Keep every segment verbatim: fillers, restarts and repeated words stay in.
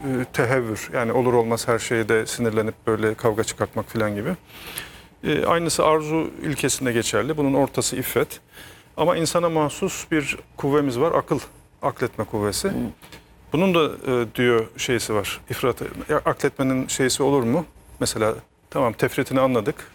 tehevvür, yani olur olmaz her şeyde sinirlenip böyle kavga çıkartmak falan gibi. E, aynısı arzu ilkesinde geçerli. Bunun ortası iffet. Ama insana mahsus bir kuvvemiz var, akıl, akletme kuvvesi. Bunun da e, diyor şeysi var, ifrat, akletmenin şeysi olur mu? Mesela tamam tefritini anladık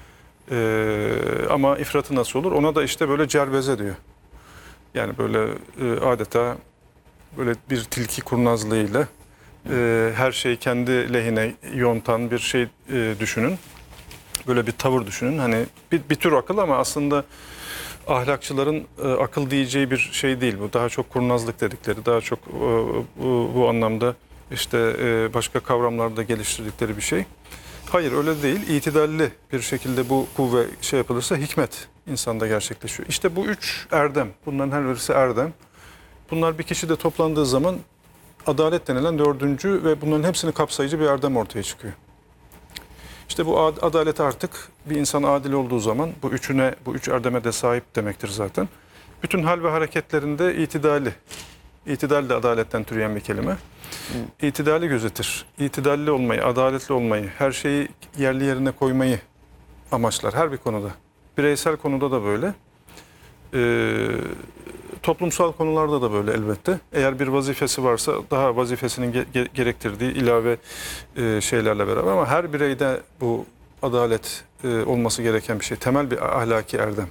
e, ama ifratı nasıl olur? Ona da işte böyle cerveze diyor. Yani böyle e, adeta böyle bir tilki kurnazlığıyla e, her şeyi kendi lehine yontan bir şey e, düşünün. Böyle bir tavır düşünün. Hani bir, bir tür akıl ama aslında ahlakçıların e, akıl diyeceği bir şey değil bu. Daha çok kurnazlık dedikleri, daha çok e, bu, bu anlamda işte e, başka kavramlarda geliştirdikleri bir şey. Hayır öyle değil. İtidalli bir şekilde bu kuvve şey yapılırsa hikmet insanda gerçekleşiyor. İşte bu üç erdem. Bunların her birisi erdem. Bunlar bir kişide toplandığı zaman adalet denilen dördüncü ve bunların hepsini kapsayıcı bir erdem ortaya çıkıyor. İşte bu adalet artık bir insan adil olduğu zaman bu üçüne, bu üç erdeme de sahip demektir zaten. Bütün hal ve hareketlerinde itidali, itidal de adaletten türeyen bir kelime. İtidali gözetir. İtidalli olmayı, adaletli olmayı, her şeyi yerli yerine koymayı amaçlar her bir konuda. Bireysel konuda da böyle. Ee, toplumsal konularda da böyle elbette. Eğer bir vazifesi varsa daha vazifesinin ge ge gerektirdiği ilave e, şeylerle beraber ama her bireyde bu adalet e, olması gereken bir şey. Temel bir ahlaki erdem.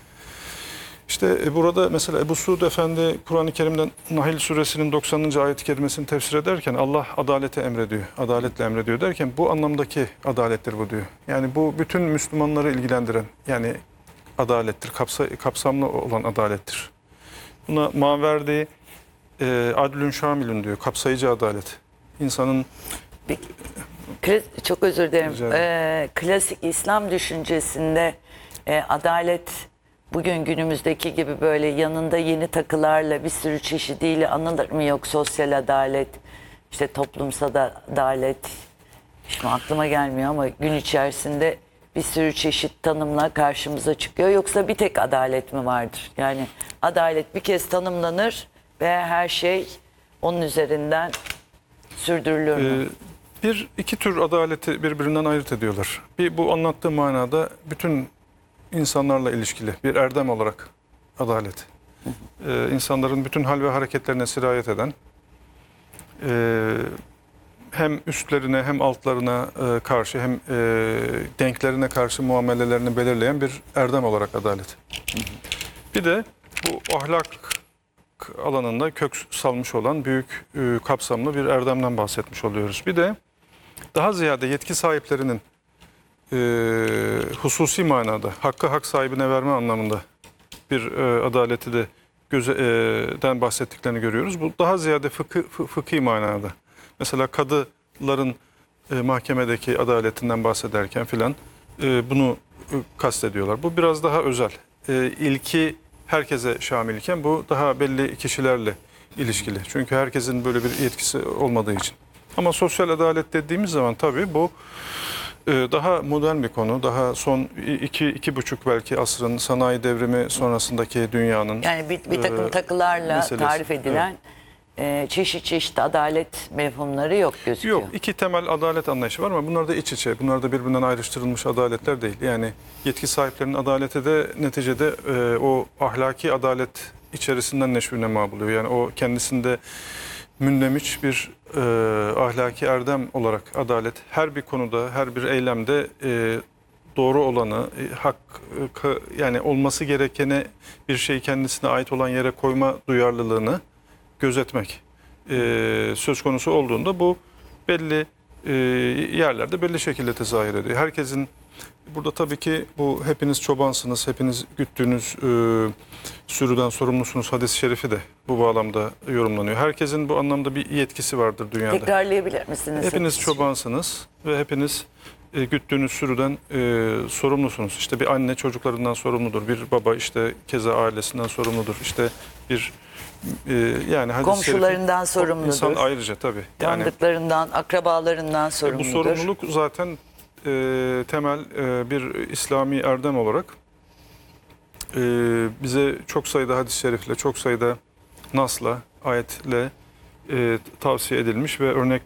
İşte e, burada mesela Ebu Suud Efendi Kur'an-ı Kerim'den Nahl suresinin doksanıncı ayet-i kerimesini tefsir ederken Allah adalete emrediyor, adaletle emrediyor derken bu anlamdaki adalettir bu diyor. Yani bu bütün Müslümanları ilgilendiren yani adalettir, kapsa kapsamlı olan adalettir. Buna maverdi e, adlün şamilün diyor, kapsayıcı adalet. İnsanın... Bir, çok özür dilerim. Ee, klasik İslam düşüncesinde e, adalet bugün günümüzdeki gibi böyle yanında yeni takılarla bir sürü çeşidiyle anılır mı? Yok sosyal adalet, işte toplumsal adalet, şimdi aklıma gelmiyor ama gün içerisinde bir sürü çeşit tanımla karşımıza çıkıyor. Yoksa bir tek adalet mi vardır? Yani adalet bir kez tanımlanır ve her şey onun üzerinden sürdürülür mü? Ee, bir, iki tür adaleti birbirinden ayırt ediyorlar. Bir, bu anlattığı manada bütün insanlarla ilişkili bir erdem olarak adalet. Ee, insanların bütün hal ve hareketlerine sirayet eden, e, hem üstlerine hem altlarına e, karşı hem e, denklerine karşı muamelelerini belirleyen bir erdem olarak adalet. Bir de bu ahlak alanında kök salmış olan büyük e, kapsamlı bir erdemden bahsetmiş oluyoruz. Bir de daha ziyade yetki sahiplerinin e, hususi manada hakkı hak sahibine verme anlamında bir e, adaleti de gözden bahsettiklerini görüyoruz. Bu daha ziyade fıkı, fı, fıkhi manada. Mesela kadıların e, mahkemedeki adaletinden bahsederken filan e, bunu e, kastediyorlar. Bu biraz daha özel. E, ilki herkese şamilken bu daha belli kişilerle ilişkili. Çünkü herkesin böyle bir yetkisi olmadığı için. Ama sosyal adalet dediğimiz zaman tabii bu e, daha modern bir konu. Daha son iki, iki buçuk belki asrın sanayi devrimi sonrasındaki dünyanın yani bir, bir takım takılarla meselesi. tarif edilen evet. e, çeşit çeşit adalet mefhumları yok gözüküyor. Yok, iki temel adalet anlayışı var ama bunlar da iç içe. Bunlar da birbirinden ayrıştırılmış adaletler değil. Yani yetki sahiplerinin adaleti de neticede e, o ahlaki adalet içerisinden neşvünema buluyor. Yani o kendisinde mündemiş bir e, ahlaki erdem olarak adalet her bir konuda, her bir eylemde e, doğru olanı, e, hak e, yani olması gerekene bir şeyi kendisine ait olan yere koyma duyarlılığını gözetmek e, söz konusu olduğunda bu belli e, yerlerde belli şekilde tezahür ediyor. Herkesin burada tabii ki bu hepiniz çobansınız, hepiniz güttüğünüz e, sürüden sorumlusunuz hadis-i şerifi de bu bağlamda yorumlanıyor. Herkesin bu anlamda bir yetkisi vardır dünyada. Tekrarlayabilir misiniz? Hepiniz çobansınız ve hepiniz e, güttüğünüz sürüden e, sorumlusunuz. İşte bir anne çocuklarından sorumludur, bir baba işte keza ailesinden sorumludur. İşte bir e, yani hadis-i komşularından şerifin, sorumludur. İnsan ayrıca tabii. Yani, tanıdıklarından, akrabalarından sorumludur. Bu sorumluluk zaten e, temel e, bir İslami erdem olarak e, bize çok sayıda hadis-i şerifle, çok sayıda nasla, ayetle e, tavsiye edilmiş ve örnek